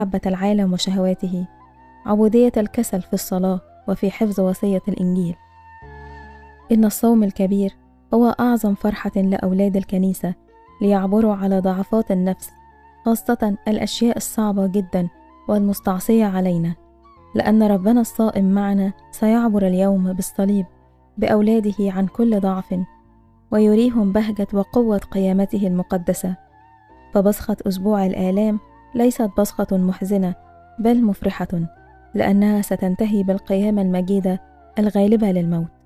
محبة العالم وشهواته، عبودية الكسل في الصلاة وفي حفظ وصية الإنجيل. إن الصوم الكبير هو أعظم فرحة لأولاد الكنيسة ليعبروا على ضعفات النفس، خاصة الأشياء الصعبة جدا والمستعصية علينا، لأن ربنا الصائم معنا سيعبر اليوم بالصليب بأولاده عن كل ضعف، ويريهم بهجة وقوة قيامته المقدسة. فبصخة أسبوع الآلام ليست بصخة محزنة بل مفرحة، لأنها ستنتهي بالقيامة المجيدة الغالبة للموت.